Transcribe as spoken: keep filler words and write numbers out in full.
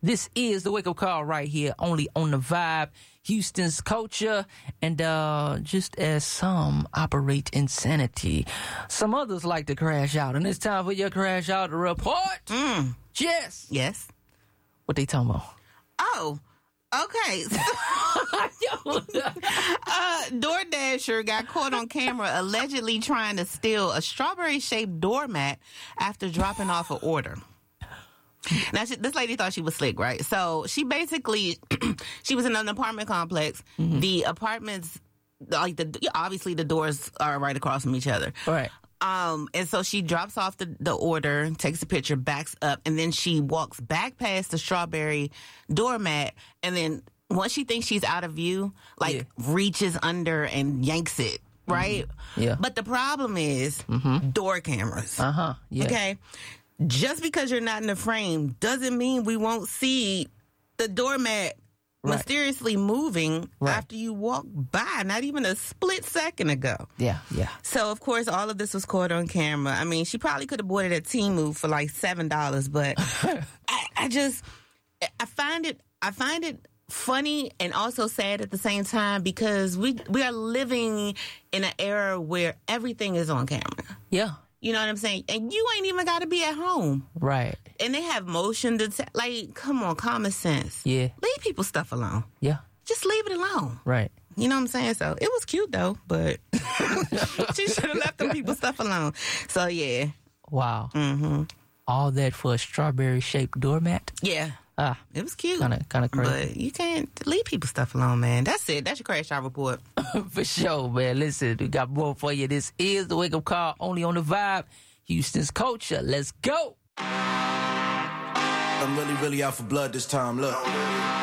This is the wake up call right here, only on the Vibe, Houston's culture. And uh, just as some operate insanity, some others like to crash out. And it's time for your crash out report. Mm. Jess. Yes. What they talking about? Oh, okay. uh, DoorDasher got caught on camera allegedly trying to steal a strawberry-shaped doormat after dropping off an order. Now, she, this lady thought she was slick, right? So she basically, she was in an apartment complex. Mm-hmm. The apartments, like the obviously the doors are right across from each other. Right. Um, and so she drops off the, the order, takes a picture, backs up, and then she walks back past the strawberry doormat, and then once she thinks she's out of view, like, yeah. reaches under and yanks it, right? Mm-hmm. Yeah. But the problem is mm-hmm. door cameras. Uh-huh. Yeah. Okay? Just because you're not in the frame doesn't mean we won't see the doormat right. mysteriously moving right. after you walk by, not even a split second ago. Yeah, yeah. So, of course, all of this was caught on camera. I mean, she probably could have bought it at Temu for like seven dollars, but I, I just, I find it, I find it funny and also sad at the same time because we we are living in an era where everything is on camera. Yeah. You know what I'm saying? And you ain't even got to be at home. Right. And they have motion detect. Like, come on, common sense. Yeah. Leave people's stuff alone. Yeah. Just leave it alone. Right. You know what I'm saying? So, it was cute, though, but she should have left them people's stuff alone. So, yeah. Wow. Mm-hmm. All that for a strawberry-shaped doormat? Yeah. Ah. It was cute. Kind of kind of crazy. But you can't leave people's stuff alone, man. That's it. That's your crash out report. For sure, man. Listen, we got more for you. This is the wake-up call, only on the Vibe, Houston's culture. Let's go. I'm really, really out for blood this time. Look.